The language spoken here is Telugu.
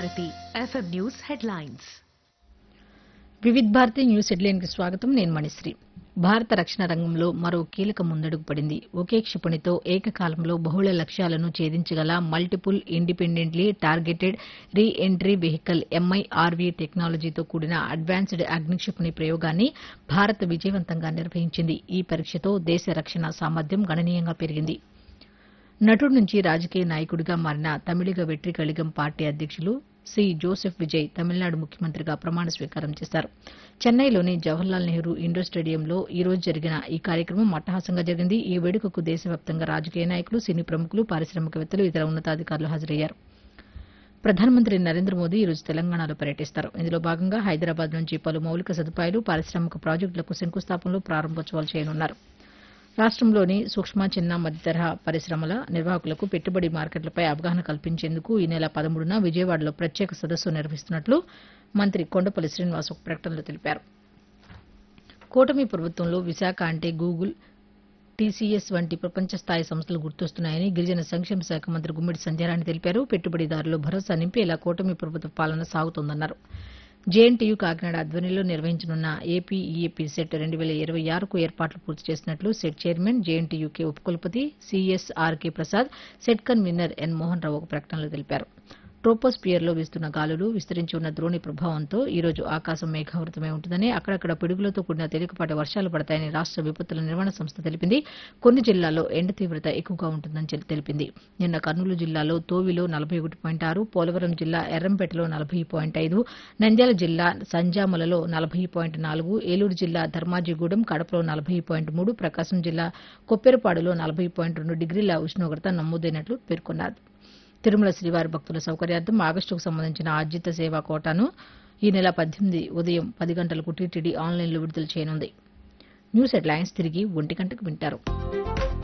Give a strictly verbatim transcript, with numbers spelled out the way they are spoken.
Bharati FM news headlines. Vividh Bharati news headline కి స్వాగతం. నేను మణిశ్రీ. భారత రక్షణ రంగంలో మరో కీలక ముందడుగు పడింది. ఒకే క్షిపణితో ఏకకాలంలో బహుళ లక్ష్యాలను ఛేదించగల multiple independently targeted re entry vehicle ఎంఐఆర్వీ టెక్నాలజీతో కూడిన అడ్వాన్స్డ్ అగ్ని క్షిపణి ప్రయోగాన్ని భారత్ విజయవంతంగా నిర్వహించింది. ఈ పరీక్షతో దేశ రక్షణ సామర్థ్యం గణనీయంగా పెరిగింది. నటుడి నుంచి రాజకీయ నాయకుడిగా మారిన తమిళిగ వెట్రి కళిగం పార్టీ అధ్యక్షులు సి జోసెఫ్ విజయ్ తమిళనాడు ముఖ్యమంత్రిగా ప్రమాణ స్వీకారం చేశారు. చెన్నైలోని జవహర్లాల్ నెహ్రూ ఇండోర్ స్టేడియంలో ఈ రోజు జరిగిన ఈ కార్యక్రమం అట్టహాసంగా జరిగింది. ఈ వేడుకకు దేశవ్యాప్తంగా రాజకీయ నాయకులు, సినీ ప్రముఖులు, పారిశ్రామికవేత్తలు, ఇతర ఉన్నతాధికారులు హాజరయ్యారు. ప్రధానమంత్రి నరేంద్ర మోదీ ఈ రోజు తెలంగాణలో పర్యటిస్తారు. ఇందులో భాగంగా హైదరాబాద్ నుంచి పలు మౌలిక సదుపాయాలు, పారిశ్రామిక ప్రాజెక్టులకు శంకుస్థాపనలు, ప్రారంభోత్సవాలు చేయనున్నారు. రాష్టంలోని సూక్ష్మ, చిన్న, మధ్యతరహా పరిశ్రమల నిర్వాహకులకు పెట్టుబడి మార్కెట్లపై అవగాహన కల్పించేందుకు ఈ నెల పదమూడున విజయవాడలో ప్రత్యేక సదస్సు నిర్వహిస్తున్నట్లు మంత్రి కొండపల్లి శ్రీనివాస్ ఒక ప్రకటనలో తెలిపారు. కూటమి ప్రభుత్వంలో విశాఖ అంటే గూగుల్, టీసీఎస్ వంటి ప్రపంచ స్థాయి సంస్థలు గుర్తొస్తున్నాయని గిరిజన సంక్షేమ శాఖ మంత్రి గుమ్మిడి సంధ్యారాణి తెలిపారు. పెట్టుబడిదారులు భరోసా నింపేలా కూటమి ప్రభుత్వ పాలన సాగుతోందన్నారు. జేఎన్టీయూ కాకినాడ ఆధ్వర్యంలో నిర్వహించనున్న ఏపీ ఈఏపీ సెట్ రెండు వేల ఇరవై ఆరుకు ఏర్పాట్లు పూర్తి చేసినట్లు సెట్ చైర్మన్, జేఎన్టీయూకే ఉపకులపతి సీఎస్ఆర్కే ప్రసాద్, సెట్ కన్వీనర్ ఎన్ మోహన్ రావు ఒక ప్రకటనలో తెలిపారు. ట్రోపోస్పియర్లో వీస్తున్న గాలులు, విస్తరించి ఉన్న ద్రోణి ప్రభావంతో ఈ రోజు ఆకాశం మేఘావృతమై ఉంటుందని, అక్కడక్కడ పిడుగులతో కూడిన తేలికపాటి వర్షాలు పడతాయని రాష్ట విపత్తుల నిర్వహణ సంస్థ తెలిపింది. కొన్ని జిల్లాల్లో ఎండ తీవ్రత ఎక్కువగా ఉంటుందని తెలిపింది. నిన్న కర్నూలు జిల్లాలో తోవిలో నలభై ఒకటి పాయింట్ ఆరు, పోలవరం జిల్లా ఎర్రంపేటలో నలభై పాయింట్ ఐదు, నంద్యాల జిల్లా సంజామలలో నలభై పాయింట్ నాలుగు, ఏలూరు జిల్లా ధర్మాజిగూడెం, కడపలో నలభై పాయింట్ మూడు, ప్రకాశం జిల్లా కొప్పెరపాడులో నలభై పాయింట్ రెండు డిగ్రీల ఉష్ణోగ్రత నమోదైనట్లు పేర్కొన్నారు. తిరుమల శ్రీవారి భక్తుల సౌకర్యార్థం ఆగస్టుకు సంబంధించిన ఆర్జిత సేవా కోటాను ఈ నెల పద్దెనిమిది ఉదయం పది గంటలకు టీటీడీ ఆన్లైన్లో విడుదల చేయనుంది. న్యూస్ హెడ్లైన్స్ తిరిగి ఒంటి గంటకు వింటారు.